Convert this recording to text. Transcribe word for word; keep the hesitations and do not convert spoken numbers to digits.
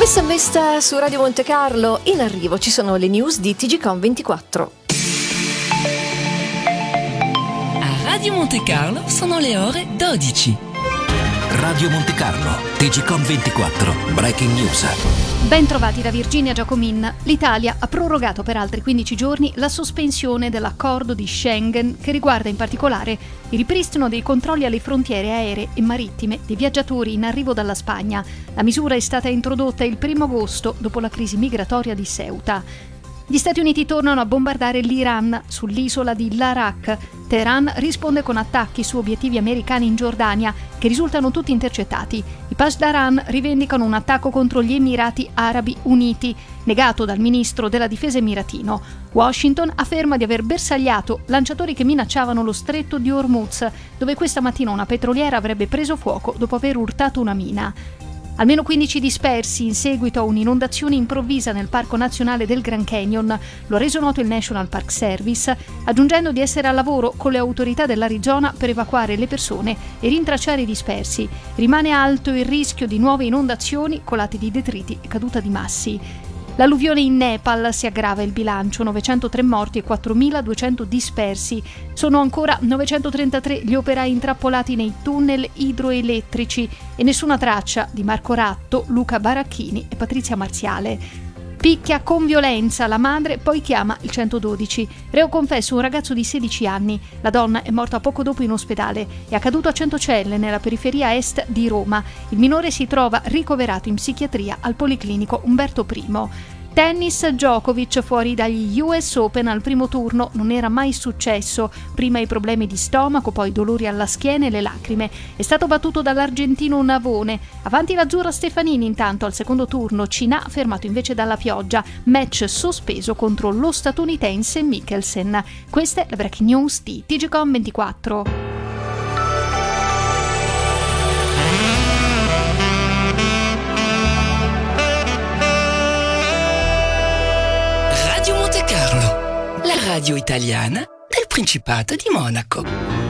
Messa in vista su Radio Monte Carlo, in arrivo ci sono le news di T G Com ventiquattro. A Radio Monte Carlo sono le ore dodici. Radio Monte Carlo, T G Com ventiquattro, Breaking News. Ben trovati da Virginia Giacomin. L'Italia ha prorogato per altri quindici giorni la sospensione dell'accordo di Schengen, che riguarda in particolare il ripristino dei controlli alle frontiere aeree e marittime dei viaggiatori in arrivo dalla Spagna. La misura è stata introdotta il primo agosto dopo la crisi migratoria di Ceuta. Gli Stati Uniti tornano a bombardare l'Iran sull'isola di Larak. Teheran risponde con attacchi su obiettivi americani in Giordania, che risultano tutti intercettati. I Pasdaran rivendicano un attacco contro gli Emirati Arabi Uniti, negato dal ministro della difesa emiratino. Washington afferma di aver bersagliato lanciatori che minacciavano lo stretto di Hormuz, dove questa mattina una petroliera avrebbe preso fuoco dopo aver urtato una mina. Almeno quindici dispersi in seguito a un'inondazione improvvisa nel Parco Nazionale del Grand Canyon, lo ha reso noto il National Park Service, aggiungendo di essere al lavoro con le autorità dell'Arizona per evacuare le persone e rintracciare i dispersi. Rimane alto il rischio di nuove inondazioni, colate di detriti e caduta di massi. L'alluvione in Nepal si aggrava il bilancio, novecentotré morti e quattromiladuecento dispersi. Sono ancora novecentotrentatré gli operai intrappolati nei tunnel idroelettrici e nessuna traccia di Marco Ratto, Luca Baracchini e Patrizia Marziale. Picchia con violenza la madre, poi chiama il centododici. Reo confesso un ragazzo di sedici anni. La donna è morta poco dopo in ospedale. È accaduto a Centocelle, nella periferia est di Roma. Il minore si trova ricoverato in psichiatria al Policlinico Umberto I. Tennis, Djokovic fuori dagli U S Open al primo turno, non era mai successo. Prima i problemi di stomaco, poi dolori alla schiena e le lacrime. È stato battuto dall'argentino Navone. Avanti l'azzurra Stefanini intanto al secondo turno, Cina fermato invece dalla pioggia. Match sospeso contro lo statunitense Mikkelsen. Questa è la Breaking News di T G Com ventiquattro. Radio Monte Carlo, la radio italiana del Principato di Monaco.